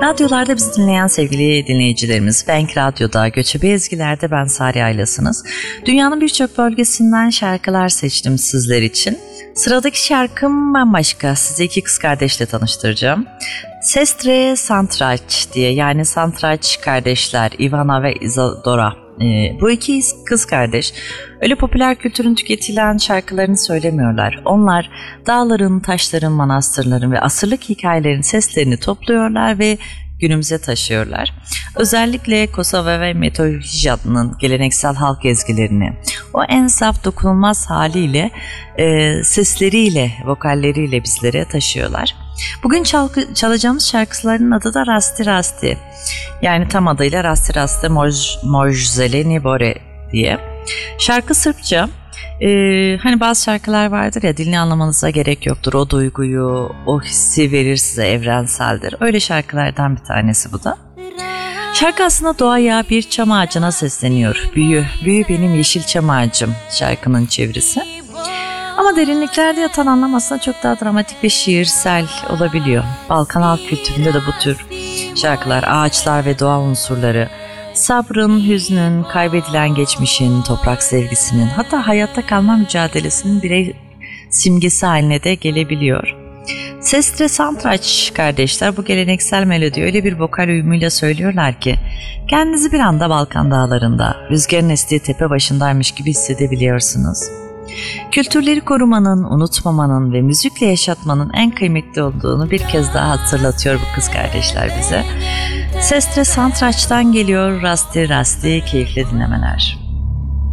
Radyolarda bizi dinleyen sevgili dinleyicilerimiz, Bank Radyo'da, Göçebe Ezgiler'de ben Sari Aylasınız. Dünyanın birçok bölgesinden şarkılar seçtim sizler için. Sıradaki şarkım bambaşka. Sizi iki kız kardeşle tanıştıracağım. Sestre Santraç diye, yani Santraç kardeşler, Ivana ve Isadora. Bu iki kız kardeş öyle popüler kültürün tüketilen şarkılarını söylemiyorlar. Onlar dağların, taşların, manastırların ve asırlık hikayelerin seslerini topluyorlar ve günümüze taşıyorlar. Özellikle Kosova ve Metohijad'ın geleneksel halk ezgilerini o en saf dokunulmaz haliyle, sesleriyle, vokalleriyle bizlere taşıyorlar. Bugün çalacağımız şarkıların adı da Rasti Rasti. Yani tam adıyla Rasti Rasti Moj Zeleni Bore diye. Şarkı Sırpça. Hani bazı şarkılar vardır ya, dilini anlamanıza gerek yoktur. O duyguyu, o hissi verir size, evrenseldir. Öyle şarkılardan bir tanesi bu da. Şarkı aslında doğaya, bir çam ağacına sesleniyor. Büyü, büyü benim yeşil çam ağacım şarkının çevirisi. Ama derinliklerde yatan anlam aslında çok daha dramatik ve şiirsel olabiliyor. Balkan halk kültüründe de bu tür şarkılar, ağaçlar ve doğa unsurları, sabrın, hüznün, kaybedilen geçmişin, toprak sevgisinin, hatta hayatta kalma mücadelesinin birey simgesi haline de gelebiliyor. Sestre Santraç kardeşler bu geleneksel melodiyi öyle bir vokal uyumuyla söylüyorlar ki kendinizi bir anda Balkan dağlarında, rüzgarın estiği tepe başındaymış gibi hissedebiliyorsunuz. Kültürleri korumanın, unutmamanın ve müzikle yaşatmanın en kıymetli olduğunu bir kez daha hatırlatıyor bu kız kardeşler bize. Sestre Santraç'tan geliyor Rasti Rasti, keyifli dinlemeler.